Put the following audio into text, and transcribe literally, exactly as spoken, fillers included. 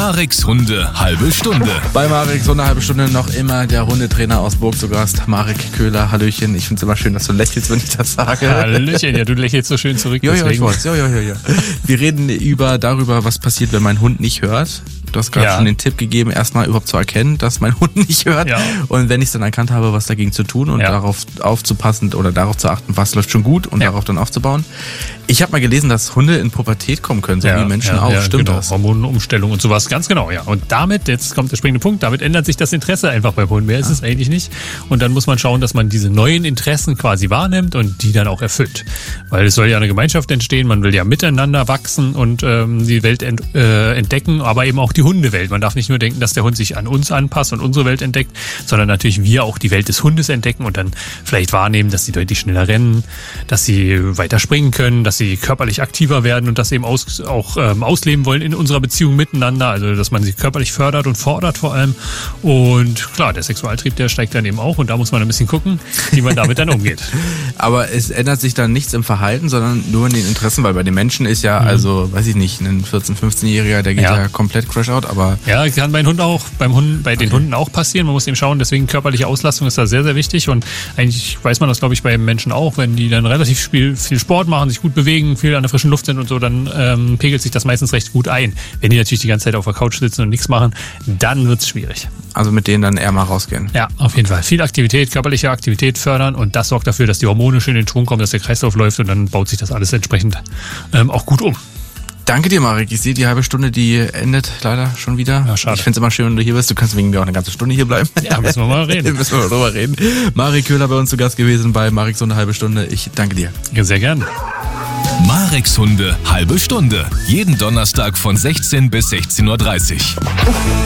Mareks Hunde halbe Stunde. Bei Marek so eine halbe Stunde noch immer der Hundetrainer aus Burg zu Gast, Marek Köhler. Hallöchen, ich finde es immer schön, dass du lächelst, wenn ich das sage. Hallöchen, ja, du lächelst so schön zurück. Jo, jo, ich weiß. Jo, jo, jo, jo. Wir reden über darüber, was passiert, wenn mein Hund nicht hört. Du hast gerade Ja. schon den Tipp gegeben, erstmal überhaupt zu erkennen, dass mein Hund nicht hört. Ja. Und wenn ich es dann erkannt habe, was dagegen zu tun und Ja. darauf aufzupassen oder darauf zu achten, was läuft schon gut und Ja. darauf dann aufzubauen. Ich habe mal gelesen, dass Hunde in Pubertät kommen können, so wie Menschen ja, auch. ja, Stimmt genau. das? Hormonumstellung und sowas, ganz genau, ja. Und damit, jetzt kommt der springende Punkt, damit ändert sich das Interesse einfach beim Hund. Mehr ist es eigentlich nicht. Und dann muss man schauen, dass man diese neuen Interessen quasi wahrnimmt und die dann auch erfüllt. Weil es soll ja eine Gemeinschaft entstehen, man will ja miteinander wachsen und ähm, die Welt ent, äh, entdecken, aber eben auch die Hundewelt. Man darf nicht nur denken, dass der Hund sich an uns anpasst und unsere Welt entdeckt, sondern natürlich wir auch die Welt des Hundes entdecken und dann vielleicht wahrnehmen, dass sie deutlich schneller rennen, dass sie weiter springen können, dass sie körperlich aktiver werden und das eben aus, auch ähm, ausleben wollen in unserer Beziehung miteinander. Also, dass man sie körperlich fördert und fordert vor allem. Und klar, der Sexualtrieb, der steigt dann eben auch und da muss man ein bisschen gucken, wie man damit dann umgeht. Aber es ändert sich dann nichts im Verhalten, sondern nur in den Interessen, weil bei den Menschen ist ja, also, weiß ich nicht, ein vierzehn-, fünfzehnjähriger, der geht ja, Ja. ja komplett crash out, aber Ja, kann bei den Hunden auch, beim Hund, bei den Hunden auch passieren. Man muss eben schauen, deswegen körperliche Auslastung ist da sehr, sehr wichtig. Und eigentlich weiß man das, glaube ich, bei Menschen auch, wenn die dann relativ viel, viel Sport machen, sich gut bewegen, viel an der frischen Luft sind und so, dann ähm, pegelt sich das meistens recht gut ein. Wenn die natürlich die ganze Zeit auf der Couch sitzen und nichts machen, dann wird's schwierig. also mit denen dann eher mal rausgehen. Ja, auf jeden Fall. Viel Aktivität, körperliche Aktivität fördern und das sorgt dafür, dass die Hormone schön in den Schwung kommen, dass der Kreislauf läuft und dann baut sich das alles entsprechend ähm, auch gut um. Danke dir, Marek. Ich sehe, die halbe Stunde, die endet leider schon wieder. Ja, schade. Ich finde es immer schön, wenn du hier bist. Du kannst wegen mir auch eine ganze Stunde hier bleiben. Ja, müssen wir mal reden. müssen wir mal drüber reden. Marek Köhler bei uns zu Gast gewesen bei Marek so eine halbe Stunde. Ich danke dir. Ja, sehr gern. Mareks Hunde halbe Stunde. Jeden Donnerstag von sechzehn bis sechzehn Uhr dreißig.